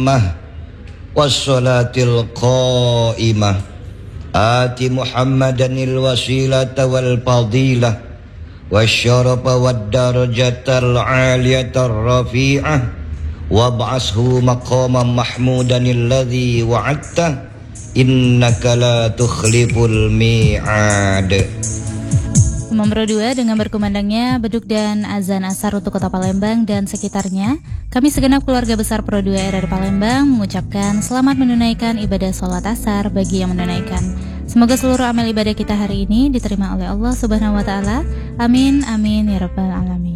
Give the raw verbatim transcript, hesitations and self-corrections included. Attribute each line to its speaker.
Speaker 1: tammah wassalatil qaimah ati Muhammadanil wasilata wal fadilah wasyarafa wad darajatal aliyatar rafi'ah wab'ashu maqaman mahmudanil ladzi wa'adta innaka la tukhliful mi'ad.
Speaker 2: Imam Pro dua dengan berkumandangnya beduk dan azan asar untuk kota Palembang dan sekitarnya, kami segenap keluarga besar Pro dua R R Palembang mengucapkan selamat menunaikan ibadah sholat asar bagi yang menunaikan. Semoga seluruh amal ibadah kita hari ini diterima oleh Allah Subhanahu wa taala. Amin amin ya rabbal alamin.